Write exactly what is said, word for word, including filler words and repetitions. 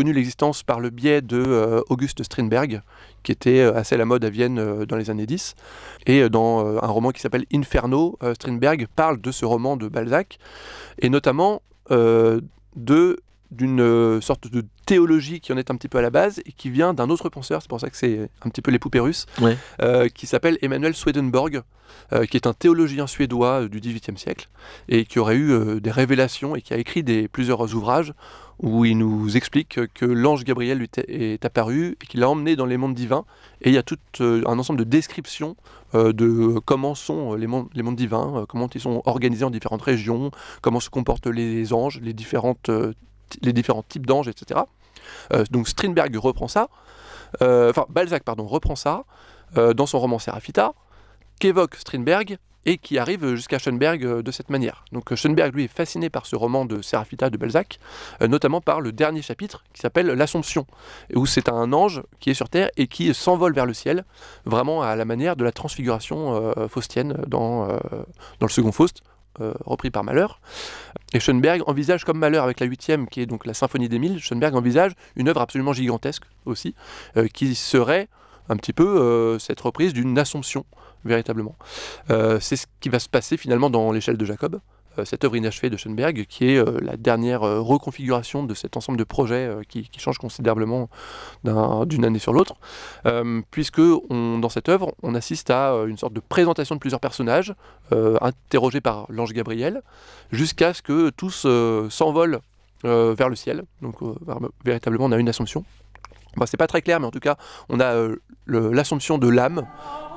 connu l'existence par le biais de euh, August Strindberg, qui était assez à la mode à Vienne euh, dans les années dix. Et dans euh, un roman qui s'appelle Inferno, euh, Strindberg parle de ce roman de Balzac, et notamment euh, de d'une euh, sorte de théologie qui en est un petit peu à la base et qui vient d'un autre penseur, c'est pour ça que c'est un petit peu les poupées russes, Ouais. euh, qui s'appelle Emanuel Swedenborg, euh, qui est un théologien suédois euh, du dix-huitième siècle et qui aurait eu euh, des révélations et qui a écrit des, plusieurs ouvrages où il nous explique que l'ange Gabriel lui t- est apparu et qu'il l'a emmené dans les mondes divins, et il y a tout euh, un ensemble de descriptions euh, de comment sont les mondes, les mondes divins, euh, comment ils sont organisés en différentes régions, comment se comportent les anges, les différentes euh, les différents types d'anges, et cetera. Euh, donc Strindberg reprend ça, euh, enfin Balzac pardon reprend ça euh, dans son roman Séraphita, qu'évoque Strindberg et qui arrive jusqu'à Schoenberg euh, de cette manière. Donc Schoenberg lui est fasciné par ce roman de Séraphita de Balzac, euh, notamment par le dernier chapitre qui s'appelle l'Assomption, où c'est un ange qui est sur terre et qui s'envole vers le ciel, vraiment à la manière de la transfiguration euh, faustienne dans, euh, dans le second Faust. Euh, repris par Mahler. Et Schoenberg envisage, comme Mahler avec la huitième, qui est donc la Symphonie d'Émile, Schoenberg envisage une œuvre absolument gigantesque aussi, euh, qui serait un petit peu euh, cette reprise d'une Assomption, véritablement. Euh, c'est ce qui va se passer finalement dans l'échelle de Jacob, euh, cette œuvre inachevée de Schoenberg, qui est euh, la dernière euh, reconfiguration de cet ensemble de projets euh, qui, qui change considérablement d'un, d'une année sur l'autre, euh, puisque on, dans cette œuvre, on assiste à euh, une sorte de présentation de plusieurs personnages, euh, interrogés par l'ange Gabriel, jusqu'à ce que tous euh, s'envolent euh, vers le ciel. Donc euh, véritablement, on a une assomption. Bon, c'est pas très clair, mais en tout cas, on a euh, le, l'assomption de l'âme